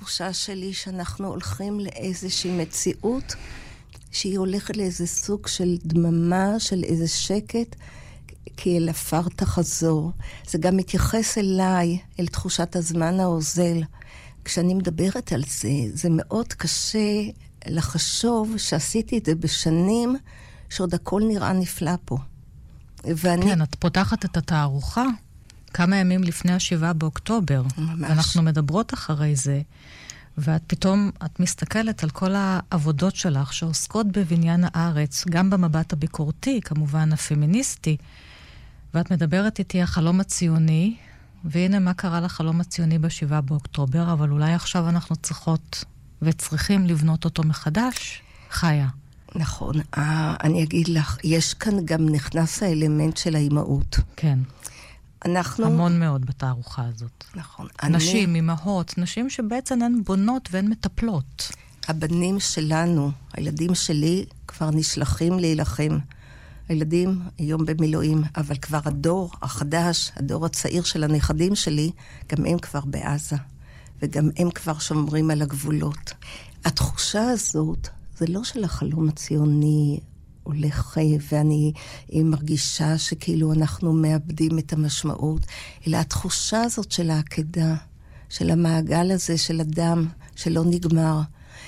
התחושה שלי שאנחנו הולכים לאיזושהי מציאות, שהיא הולכת לאיזה סוג של דממה, של איזה שקט, כי אל עפר תחזור. זה גם מתייחס אליי, אל תחושת הזמן האוזל. כשאני מדברת על זה, זה מאוד קשה לחשוב שעשיתי את זה בשנים, שעוד הכל נראה נפלא פה. כן, את פותחת את התערוכה כמה ימים לפני 7 באוקטובר. ממש. ואנחנו מדברות אחרי זה, ואת פתאום, את מסתכלת על כל העבודות שלך שעוסקות בבניין הארץ, גם במבט הביקורתי, כמובן הפמיניסטי, ואת מדברת איתי החלום הציוני, והנה מה קרה לחלום הציוני ב7 באוקטובר, אבל אולי עכשיו אנחנו צריכות וצריכים לבנות אותו מחדש, חיה. נכון, אני אגיד לך, יש כאן גם נכנס האלמנט של האימהות. כן. אנחנו... המון מאוד בתערוכה הזאת. נכון. נשים, אימהות, נשים שבעצם הן בונות והן מטפלות. הבנים שלנו, הילדים שלי, כבר נשלחים להילחם. הילדים היום במילואים, אבל כבר הדור החדש, הדור הצעיר של הנכדים שלי, גם הם כבר בעזה, וגם הם כבר שומרים על הגבולות. התחושה הזאת, זה לא של החלום הציוני הולך, ואני מרגישה שכאילו אנחנו מאבדים את המשמעות, אלא התחושה הזאת של העקדה, של המעגל הזה, של אדם, שלא נגמר,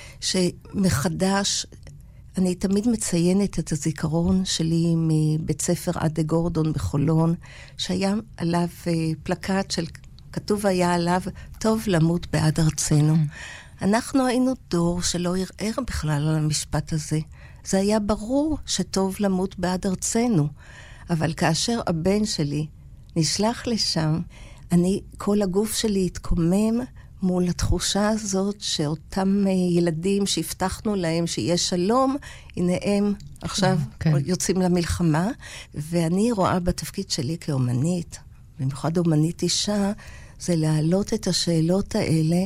שמחדש, אני תמיד מציינת את הזיכרון שלי מבית ספר עדה גורדון בחולון, שהיה עליו פלקט כתוב היה עליו, טוב למות בעד ארצנו. אנחנו היינו דור שלא ערער בכלל על המשפט הזה. זה היה ברור שטוב למות בעד ארצנו. אבל כאשר הבן שלי נשלח לשם, כל הגוף שלי התקומם מול התחושה הזאת שאותם ילדים שהבטחנו להם שיש שלום, הנה הם עכשיו יוצאים למלחמה. ואני רואה בתפקיד שלי כאומנית, במיוחד אומנית אישה, זה להעלות את השאלות האלה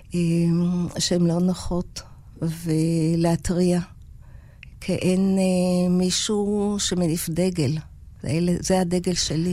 שהן לא נוחות, ולהטריע. כאין מישהו שמניף דגל. זה הדגל שלי.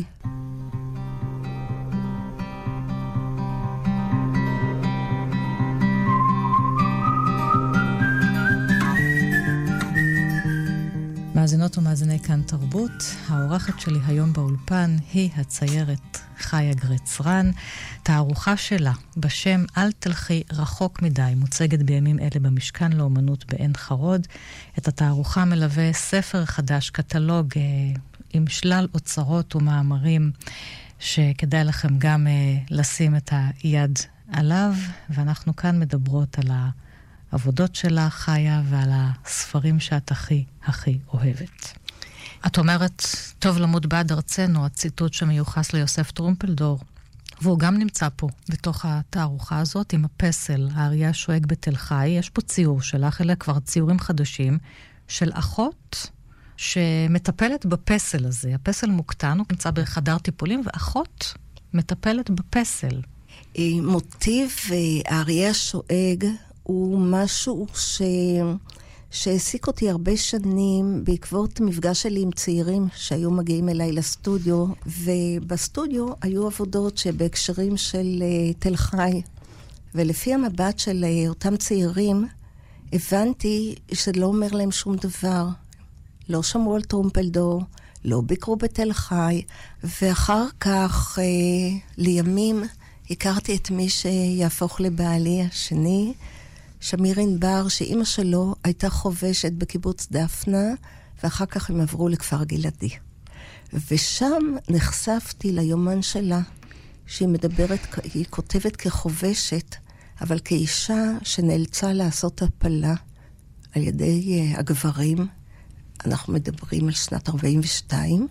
מאזינות ומאזיני כאן תרבות, האורחת שלי היום באולפן היא הציירת חיה גרצרן. תערוכה שלה בשם אל תלכי רחוק מדי מוצגת בימים אלה במשכן לאומנות בעין חרוד. את התערוכה מלווה ספר חדש, קטלוג עם שלל אוצרות ומאמרים שכדאי לכם גם לשים את היד עליו, ואנחנו כאן מדברות על העבודות שלה, חיה, ועל הספרים שאת הכי אוהבת. את אומרת, טוב למות בעד ארצנו, הציטוט שמיוחס ליוסף טרומפלדור, והוא גם נמצא פה, בתוך התערוכה הזאת, עם הפסל, האריה השואג בתל חי. יש פה ציור שלך, אלה כבר ציורים חדשים, של אחות שמטפלת בפסל הזה. הפסל מוקטן, הוא נמצא בחדר טיפולים, ואחות מטפלת בפסל. מוטיב האריה השואג הוא משהו שהעסיק אותי הרבה שנים בעקבות מפגש שלי עם צעירים שהיו מגיעים אליי לסטודיו, ובסטודיו היו עבודות שבהקשרים של תל חי, ולפי המבט של אותם צעירים הבנתי שלא אומר להם שום דבר. לא שמעו על טרומפלדור, לא ביקרו בתל חי, ואחר כך לימים הכרתי את מי שיהפוך לבעלי השני, שמיר ענבר, שאימא שלו הייתה חובשת בקיבוץ דפנה, ואחר כך הם עברו לכפר גלעדי. ושם נחשפתי ליומן שלה, שהיא מדברת, היא כותבת כחובשת, אבל כאישה שנאלצה לעשות הפלה על ידי הגברים. אנחנו מדברים על שנת 42,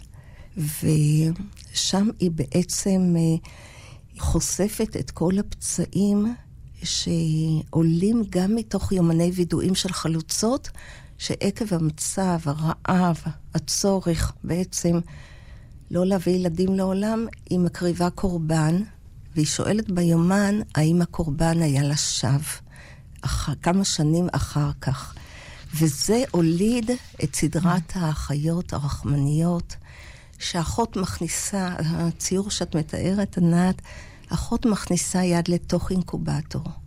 ושם היא בעצם חושפת את כל הפצעים שעולים גם מתוך יומני וידועים של חלוצות, שעקב המצב, הרעב, הצורך בעצם לא להביא ילדים לעולם, היא מקריבה קורבן, והיא שואלת ביומן האם הקורבן היה לה שווא, כמה שנים אחר כך. וזה הוליד את סדרת האחיות הרחמניות, שאחות מכניסה, הציור שאת מתארת, ענת, אחות מכניסה יד לתוך אינקובטור.